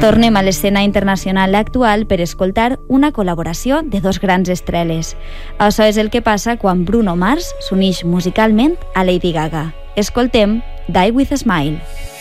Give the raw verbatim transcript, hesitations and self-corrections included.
Tornem a l'escena internacional actual per escoltar una col·laboració de dos grans estreles. Això és el que passa quan Bruno Mars s'uneix musicalment a Lady Gaga. Escoltem Die With a Smile.